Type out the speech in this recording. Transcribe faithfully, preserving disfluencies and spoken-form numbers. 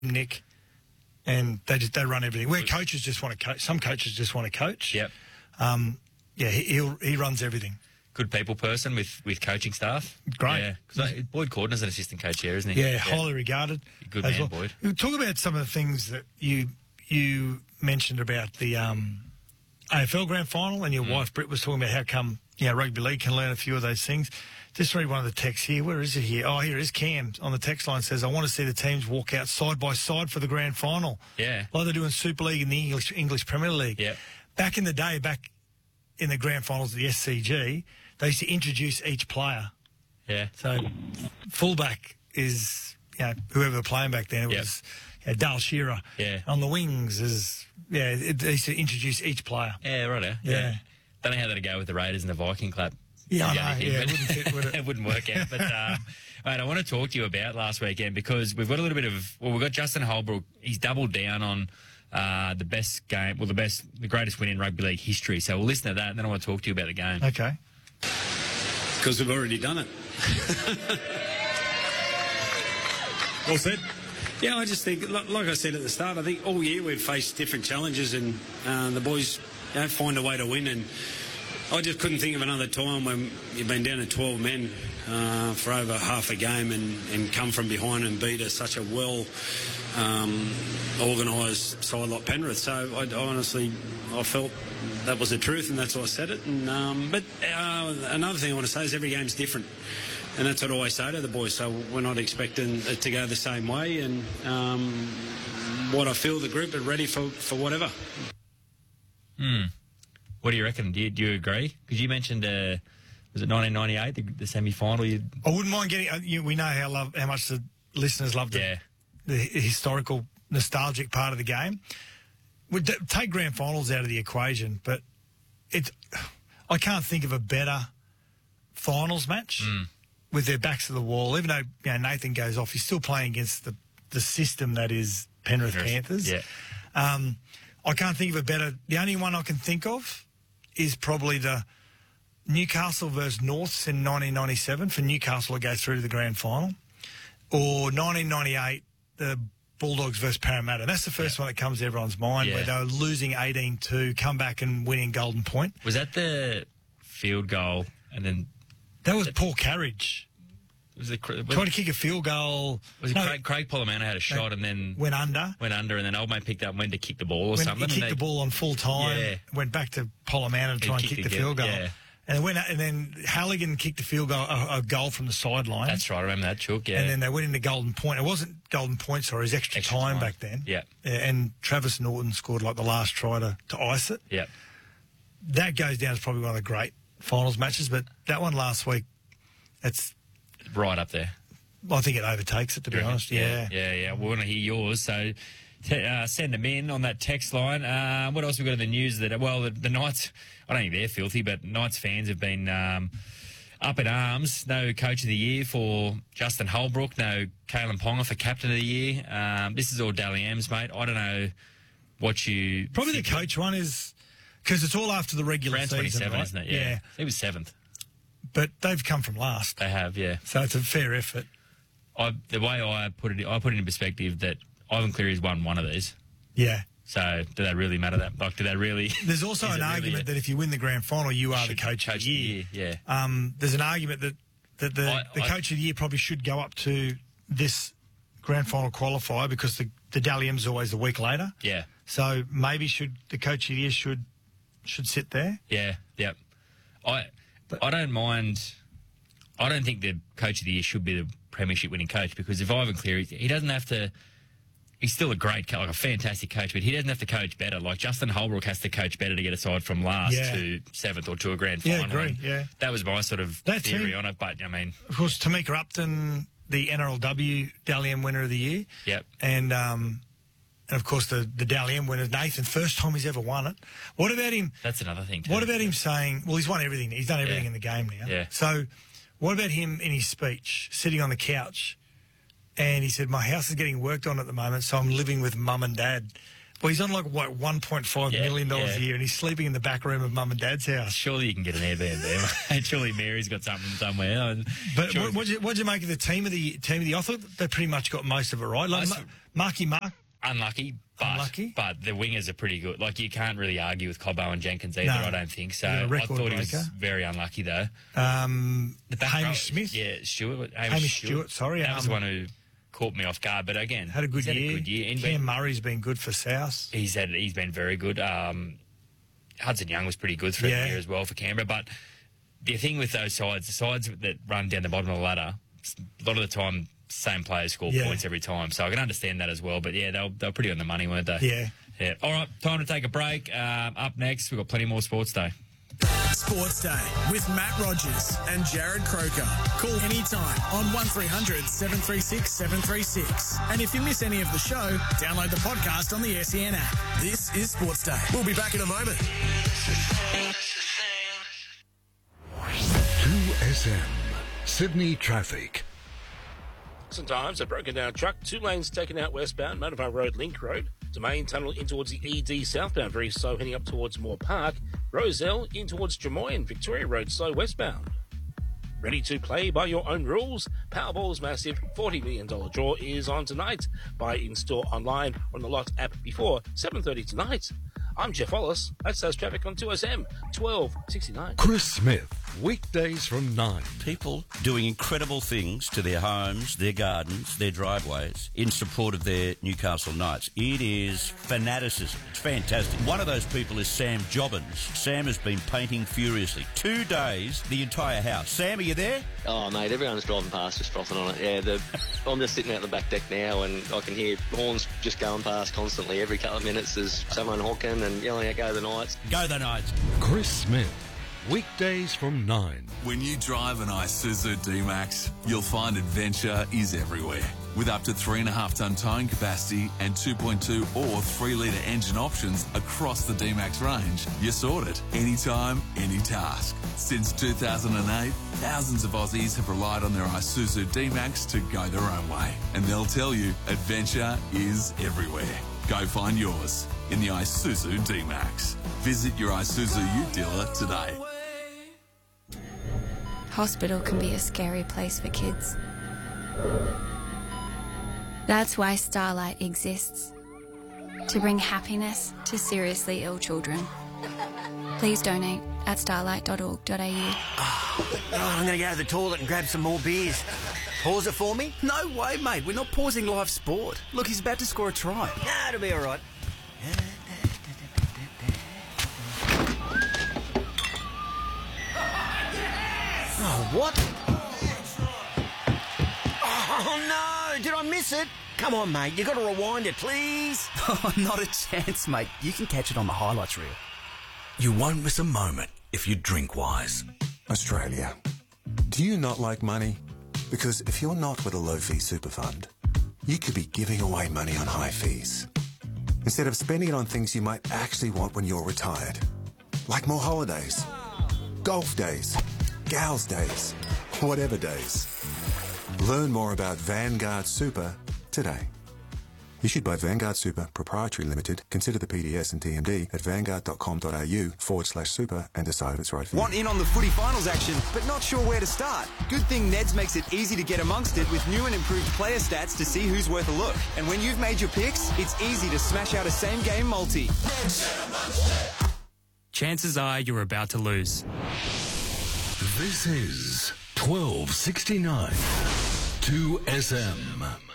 Nick, and they just, they run everything. Where coaches just want to coach. Some coaches just want to coach. Yep. Um, yeah, he he'll, he runs everything. Good people person with, with coaching staff. Great. Yeah, because Boyd Cordner's an assistant coach here, isn't he? Yeah, yeah. Highly regarded. Good as man, well. Boyd. We'll talk about some of the things that you you mentioned about the um, A F L Grand Final, and your mm. wife Britt was talking about how come you know rugby league can learn a few of those things. Just read one of the texts here. Where is it here? Oh, here it is. Cam on the text line says, I want to see the teams walk out side by side for the grand final. Yeah. Like they do in Super League and the English English Premier League. Yeah. Back in the day, back in the grand finals of the S C G, they used to introduce each player. Yeah. So fullback is, you know, whoever were playing back then. It yep. was you know, Dale Shearer. Yeah. On the wings is, yeah, it, they used to introduce each player. Yeah, right. Yeah. yeah. Don't know how that'd go with the Raiders and the Viking club. Yeah, I know, anything, yeah, it wouldn't fit, would it? It wouldn't work out. But, uh, mate, I want to talk to you about last weekend because we've got a little bit of, well, we've got Justin Holbrook. He's doubled down on uh, the best game, well, the best, the greatest win in rugby league history. So we'll listen to that and then I want to talk to you about the game. Okay. Because we've already done it. Well said. Yeah, I just think, like I said at the start, I think all year we've faced different challenges and uh, the boys you know, find a way to win. And I just couldn't think of another time when you've been down to twelve men uh, for over half a game and, and come from behind and beat a, such a well um, organised side like Penrith. So I, I honestly, I felt that was the truth, and that's why I said it. And, um, but uh, another thing I want to say is every game's different. And that's what I always say to the boys. So we're not expecting it to go the same way. And um, what I feel the group are ready for, for whatever. Hmm. What do you reckon? Do you, do you agree? Because you mentioned, uh, was it nineteen ninety-eight, the, the semi-final? You... I wouldn't mind getting, uh, you, we know how love, how much the listeners love the, yeah. the historical, nostalgic part of the game. We'd d- take grand finals out of the equation, but it's, I can't think of a better finals match mm. with their backs to the wall. Even though you know, Nathan goes off, he's still playing against the, the system that is Penrith Panthers. Yeah. Um, I can't think of a better, the only one I can think of is probably the Newcastle versus Norths in nineteen ninety-seven for Newcastle to go through to the grand final, or nineteen ninety-eight, the Bulldogs versus Parramatta. That's the first yeah. one that comes to everyone's mind, yeah. where they were losing eighteen two, come back and winning Golden Point. Was that the field goal and then... That was poor carriage. Was it, Tried to kick a field goal. Was it no, Craig, Craig Polomano had a shot and then... Went under. Went under and then old mate picked up and went to kick the ball or when something. He kicked they, the ball on full time, yeah. went back to Polomano to try and kick the again, field goal. Yeah. And, it went, and then Halligan kicked the field goal, a, a goal from the sideline. That's right, I remember that, Chook, yeah. And then they went into Golden Point. It wasn't Golden Point, sorry, it was extra, extra time, time back then. Yeah. And Travis Norton scored like the last try to, to ice it. Yeah. That goes down as probably one of the great finals matches, but that one last week, it's... Right up there. Well, I think it overtakes it, to be yeah, honest. Yeah, yeah, yeah. We want to hear yours, so t- uh, send them in on that text line. Uh, what else we got in the news? That well, the, the Knights, I don't think they're filthy, but Knights fans have been um, up in arms. No Coach of the Year for Justin Holbrook, no Kalen Ponga for Captain of the Year. Um, this is all Dally M's, mate. I don't know what you... Probably the coach one is... Because it's all after the regular Round season, twenty-seven, right? isn't it? Yeah. yeah. He was seventh. But they've come from last. They have, yeah. So it's a fair effort. I, the way I put it, I put it in perspective that Ivan Cleary's won one of these. Yeah. So do they really matter? That like, do they really? There's also an argument really that if you win the grand final, you are the coach, coach of the year. The year yeah. Um, there's an argument that that the, I, the I, coach of the year probably should go up to this grand final qualifier because the the Dally M's always a week later. Yeah. So maybe should the coach of the year should should sit there. Yeah. Yep. I but, I don't mind. I don't think the coach of the year should be the premiership winning coach because if Ivan Cleary, he doesn't have to. He's still a great coach, like a fantastic coach, but he doesn't have to coach better. Like Justin Holbrook has to coach better to get a side from last yeah. to seventh or to a grand yeah, final. Agree, yeah, that was my sort of that theory team, on it. But I mean, of course, Tamika Upton, the N R L W Dally M winner of the year. Yep. And um, and of course the the Dally M winner, Nathan, first time he's ever won it. What about him? That's another thing. Too. What about him saying? Well, he's won everything. He's done everything yeah. in the game now. Yeah. So, what about him in his speech, sitting on the couch, and he said, "My house is getting worked on at the moment, so I'm living with mum and dad." Well, he's on like, what, one point five Yeah, million dollars yeah. a year, and he's sleeping in the back room of mum and dad's house. Surely you can get an Airbnb, mate. Surely Mary's got something somewhere. But Sure. what what'd you, what'd you make of the team of the team of the? I thought they pretty much got most of it right. Like Most- Ma- Marky Mark. Unlucky, but Unlucky? but the wingers are pretty good. Like, you can't really argue with Cobbo and Jenkins either, No. I don't think. So Yeah, I record thought he was breaker. very unlucky, though. Um, The back Hamish row- Smith. Yeah, Stewart. Hamish, Hamish Stewart. Stewart, sorry, That was um, the one who caught me off guard. But again, Had a good he's year. Had a good year. And Cam Murray's been good for South. he's had he's been very good. Um, Hudson Young was pretty good through Yeah. the year as well for Canberra. But the thing with those sides, the sides that run down the bottom of the ladder, a lot of the time, same players score Yeah. points every time. So I can understand that as well. But yeah, they were, they were pretty on the money, weren't they? Yeah. Yeah. All right, time to take a break. Um, up next, we've got plenty more Sports Day. Sports Day with Matt Rogers and Jared Croker. Call anytime on one three hundred seven three six seven three six. And if you miss any of the show, download the podcast on the S E N app. This is Sports Day. We'll be back in a moment. two S M, Sydney traffic. Sometimes a broken down truck, two lanes taken out westbound, Motorvale Road, Link Road, Domain Tunnel in towards the E D southbound, very slow heading up towards Moore Park, Roselle in towards Drummoyne, Victoria Road, slow westbound. Ready to play by your own rules? Powerball's massive forty million dollars draw is on tonight. Buy in-store online or on the Lot app before seven thirty tonight. I'm Jeff Wallace. That's us traffic on two S M, twelve sixty-nine. Chris Smith, weekdays from nine. People doing incredible things to their homes, their gardens, their driveways in support of their Newcastle Knights. It is fanaticism. It's fantastic. One of those people is Sam Jobbins. Sam has been painting furiously. Two days, the entire house. Sam, are you there? Oh, mate, everyone's driving past just frothing on it. Yeah, the, I'm just sitting out the back deck now and I can hear horns just going past constantly. Every couple of minutes there's someone honking and yelling out, "Go the Knights." Go the Knights. Chris Smith, weekdays from nine. When you drive an Isuzu D-Max, you'll find adventure is everywhere. With up to three and a half tonne towing capacity and two point two or three litre engine options across the D-Max range, you're sorted. Anytime, any task. Since two thousand eight, thousands of Aussies have relied on their Isuzu D-Max to go their own way. And they'll tell you, adventure is everywhere. Go find yours in the Isuzu D-Max. Visit your Isuzu Ute dealer today. Hospital can be a scary place for kids. That's why Starlight exists. To bring happiness to seriously ill children. Please donate at starlight dot org dot a u. Oh, I'm going to go to the toilet and grab some more beers. Pause it for me? No way, mate. We're not pausing live sport. Look, he's about to score a try. Nah, it'll be all right. Oh, what? Oh, no! Did I miss it? Come on, mate. You got to rewind it, please. Oh, not a chance, mate. You can catch it on the highlights reel. You won't miss a moment if you drink wise. Australia. Do you not like money? Because if you're not with a low-fee super fund, you could be giving away money on high fees, instead of spending it on things you might actually want when you're retired. Like more holidays, golf days, gals days, whatever days. Learn more about Vanguard Super today. Issued by Vanguard Super Proprietary Limited. Consider the P D S and T M D at vanguard.com.au forward slash super and decide if it's right for you. Want in on the footy finals action, but not sure where to start? Good thing Neds makes it easy to get amongst it with new and improved player stats to see who's worth a look. And when you've made your picks, it's easy to smash out a same-game multi. Chances are you're about to lose. This is twelve sixty-nine two S M.